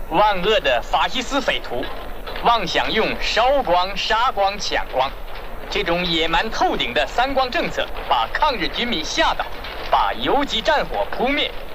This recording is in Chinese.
万恶的法西斯匪徒妄想用烧光、杀光、抢光这种野蛮透顶的三光政策，把抗日军民吓倒，把游击战火扑灭。